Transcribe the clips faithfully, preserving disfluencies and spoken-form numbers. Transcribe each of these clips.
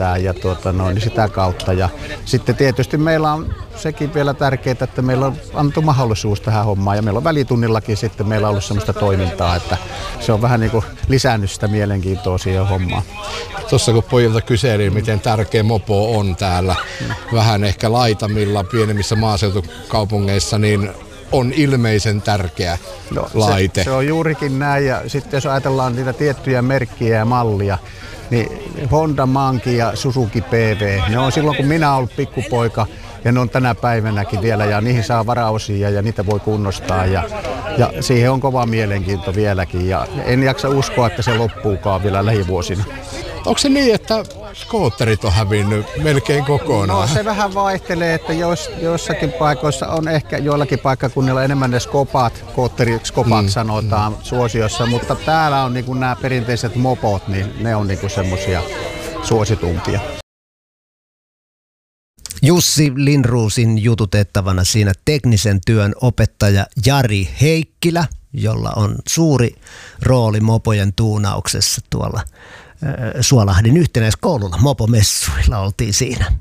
kehitetään ja tuota, no, niin sitä kautta. Ja sitten tietysti meillä on sekin vielä tärkeää, että meillä on annettu mahdollisuus tähän hommaan ja meillä on välitunnillakin sitten meillä on ollut sellaista toimintaa, että se on vähän niin kuin lisännyt sitä mielenkiintoa siihen hommaan. Tuossa kun pojilta kyselin, miten tärkeä mopo on täällä, vähän ehkä laitamilla, pienemmissä maaseutukaupungeissa, niin on ilmeisen tärkeä no, laite. Se, se on juurikin näin ja sitten jos ajatellaan niitä tiettyjä merkkiä ja mallia, niin Honda, Manki ja Suzuki P V, ne on silloin kun minä olen ollut pikkupoika ja ne on tänä päivänäkin vielä ja niihin saa varaosia ja niitä voi kunnostaa ja, ja siihen on kova mielenkiinto vieläkin ja en jaksa uskoa, että se loppuukaan vielä lähivuosina. Onko se niin, että skootterit on hävinnyt melkein kokonaan? No se vähän vaihtelee, että jos, joissakin paikoissa on ehkä joillakin paikkakunnilla enemmän ne skopat, skootterit, skopat mm. sanotaan mm. suosiossa, mutta täällä on niin kuin nämä perinteiset mopot, niin ne on niin kuin semmoisia suositumpia. Jussi Lindruusin jututettavana siinä teknisen työn opettaja Jari Heikkilä, jolla on suuri rooli mopojen tuunauksessa tuolla Suolahdin yhtenäiskoululla. Mopomessuilla oltiin siinä.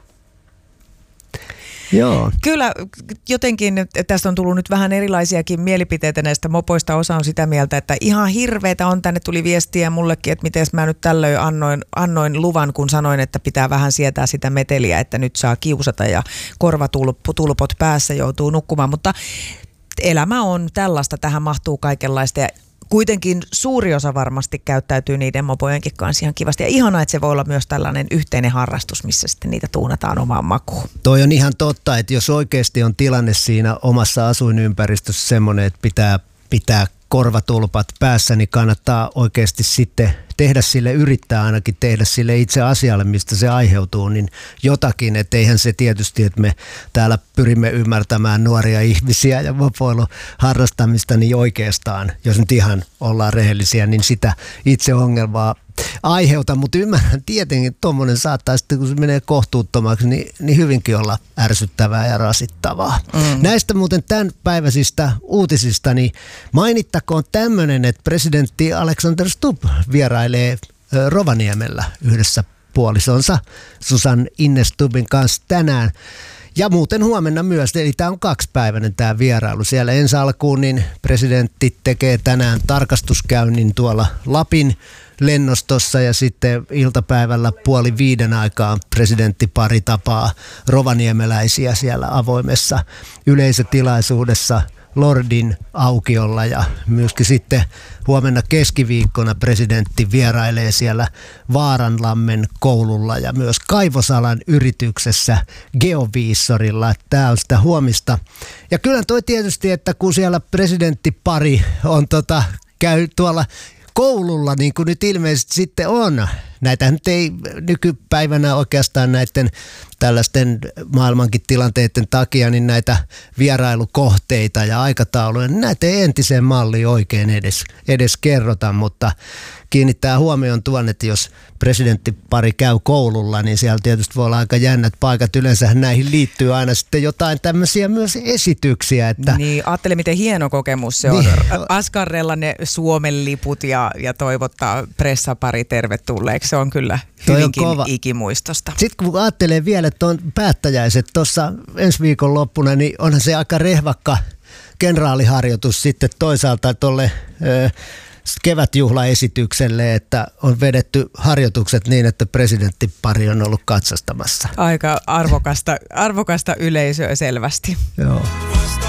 Joo. Kyllä jotenkin tästä on tullut nyt vähän erilaisiakin mielipiteitä näistä mopoista. Osa on sitä mieltä, että ihan hirveetä on. Tänne tuli viestiä mullekin, että miten mä nyt tällöin annoin, annoin luvan, kun sanoin, että pitää vähän sietää sitä meteliä, että nyt saa kiusata ja korvatulpot päässä joutuu nukkumaan. Mutta elämä on tällaista, tähän mahtuu kaikenlaista ja kuitenkin suuri osa varmasti käyttäytyy niiden mopojenkin kanssa ihan kivasti. Ja ihanaa, että se voi olla myös tällainen yhteinen harrastus, missä sitten niitä tuunataan omaan makuun. Toi on ihan totta, että jos oikeasti on tilanne siinä omassa asuinympäristössä semmoinen, että pitää, pitää korvatulpat päässä, niin kannattaa oikeasti sitten tehdä sille, yrittää ainakin tehdä sille itse asialle, mistä se aiheutuu, niin jotakin, että eihän se tietysti, että me täällä pyrimme ymmärtämään nuoria ihmisiä ja mopoilu harrastamista, niin oikeastaan, jos nyt ihan ollaan rehellisiä, niin sitä itse ongelmaa aiheuta, mutta ymmärrän tietenkin, että tuommoinen saattaa sitten, kun se menee kohtuuttomaksi, niin, niin hyvinkin olla ärsyttävää ja rasittavaa. Mm. Näistä muuten tämän päiväisistä uutisista, niin mainittakoon tämmöinen, että presidentti Alexander Stubb vierailee Rovaniemellä yhdessä puolisonsa Susan Inne Stubbin kanssa tänään. Ja muuten huomenna myös, eli tämä on kaksipäiväinen tämä vierailu. Siellä ensi alkuun niin presidentti tekee tänään tarkastuskäynnin tuolla Lapin lennostossa ja sitten iltapäivällä puoli viiden aikaan presidenttipari tapaa rovaniemeläisiä siellä avoimessa yleisötilaisuudessa Lordin aukiolla ja myöskin sitten huomenna keskiviikkona presidentti vierailee siellä Vaaranlammen koululla ja myös kaivosalan yrityksessä Geoviissorilla. Tämä on sitä huomista. Ja kyllä toi tietysti, että kun siellä presidenttipari on tota, käy tuolla koululla, niin kuin nyt ilmeisesti sitten on. Näitä nyt ei nykypäivänä oikeastaan näiden tällaisten maailmankin tilanteiden takia, niin näitä vierailukohteita ja aikatauluja, niin näitä ei entiseen malliin oikein edes, edes kerrota, mutta kiinnittää huomioon tuon, että jos presidenttipari käy koululla, niin siellä tietysti voi olla aika jännät paikat. Yleensä näihin liittyy aina sitten jotain tämmöisiä myös esityksiä. Että niin, ajattele miten hieno kokemus se on. Niin. Askarrella ne Suomen liput ja, ja toivottaa pressapari tervetulleeksi. Se on kyllä hyvinkin on ikimuistosta. Sitten kun ajattelee vielä, että on päättäjäiset tuossa ensi viikon loppuna, niin onhan se aika rehvakka kenraaliharjoitus sitten toisaalta tuolle kevätjuhlaesitykselle, että on vedetty harjoitukset niin, että presidenttipari on ollut katsastamassa. Aika arvokasta, arvokasta yleisöä selvästi. Joo.